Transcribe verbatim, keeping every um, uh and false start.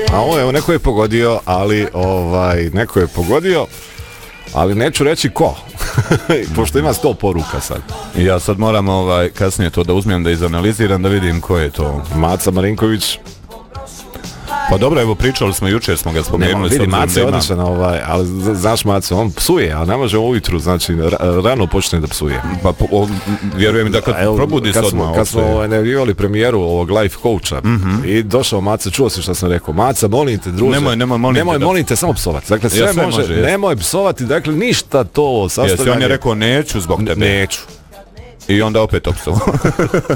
A ovo je, neko je pogodio, ali ovaj, neko je pogodio, ali neću reći ko. Pošto ima sto poruka sad. I ja sad moram ovaj, kasnije to da uzmem, da izanaliziram, da vidim ko je to. Maca Marinković. Pa dobro, evo pričali smo, jučer smo ga spomenuli. Vidi, Maca je odličan, ovaj, ali znaš Maca, on psuje, ali ne može ujutru, znači rano počne da psuje. Pa o, vjerujem da kad evo, probudi se odmah. Kad smo ovaj, najavljivali premijeru ovog life coacha mm-hmm. i došao Maca, čuo si što sam rekao, Maca, molim te, druže, nemoj, nemoj, molim nemoj te, molim te samo psovati. Dakle, sve, ja, sve može, može nemoj psovati, dakle, ništa to sastavljanje. Jesi, on je rekao, neću zbog tebe. Neću. I onda opet opsovo.